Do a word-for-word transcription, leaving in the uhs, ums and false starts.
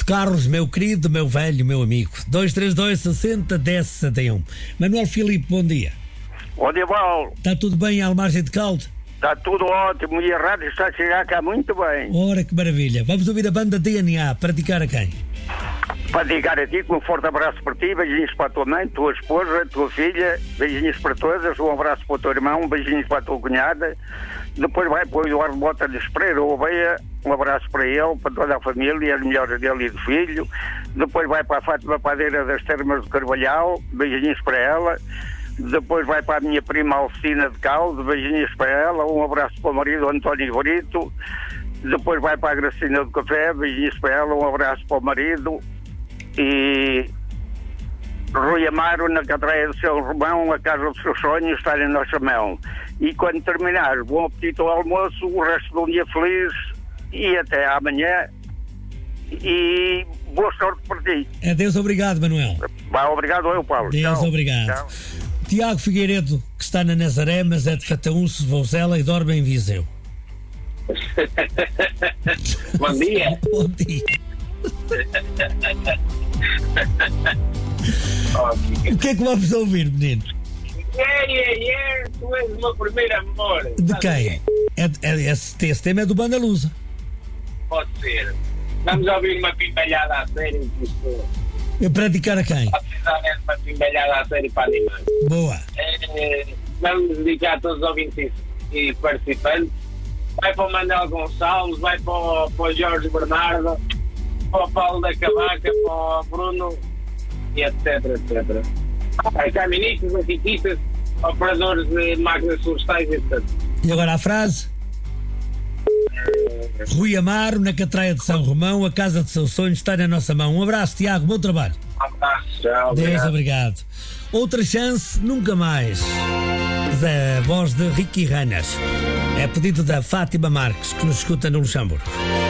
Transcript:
Carlos, meu querido, meu velho, meu amigo. dois três dois, sessenta, dez, sessenta e um. Manuel Filipe, bom dia. Bom dia, Paulo. Está tudo bem à margem de caldo? Está tudo ótimo e a rádio está a chegar cá muito bem. Ora, que maravilha. Vamos ouvir a banda D N A. Para dedicar a quem? Para dedicar a ti, com um forte abraço para ti, beijinhos para a tua mãe, tua esposa, tua filha, beijinhos para todas, um abraço para o teu irmão, beijinhos para a tua cunhada. Depois vai para o Eduardo Bota de Espreira, ou Oveia, um abraço para ele, para toda a família, as melhores dele e do filho. Depois vai para a Fátima Padeira das Termas do Carvalhal, beijinhos para ela. Depois vai para a minha prima Alcina de Caldo, beijinhos para ela, um abraço para o marido António Brito. Depois vai para a Gracina do Café, beijinhos para ela, um abraço para o marido. E Rui Amaro, na Catraia do Seu Romão, a casa dos seus sonhos está na nossa mão. E quando terminar, bom apetite ao almoço, o resto de um dia feliz e até amanhã. E boa sorte para ti. Adeus, obrigado, Manuel. Vá, obrigado eu, Paulo. Adeus, Tchau. obrigado. Tchau. Tiago Figueiredo, que está na Nazaré, mas é de Fataúnce, Vouzela e dorme em Viseu. Bom dia. Bom dia. O que é que vamos ouvir, meninos? Yeah, yeah, yeah, tu és o meu primeiro amor. De quem? É, é, esse, esse tema é do Banda Lusa. Pode ser. Vamos ouvir uma pimpalhada à série. É para dedicar a quem? Precisamente uma pimpalhada à série para animar. Boa. É, vamos dedicar a todos os ouvintes e participantes. Vai para o Manuel Gonçalves, vai para o, para o Jorge Bernardo, para o Paulo da Cavaca, para o Bruno, e etc, etcétera. Vai caministas, antiquistas, operadores de máquinas florestais, etcétera. E agora a frase? Rui Amaro, na Catraia de São Romão, a casa de seus sonhos está na nossa mão. Um abraço, Tiago, bom trabalho. Um abraço, tchau. Deus, obrigado. Outra chance, nunca mais. Da voz de Ricky Ranas. É pedido da Fátima Marques, que nos escuta no Luxemburgo.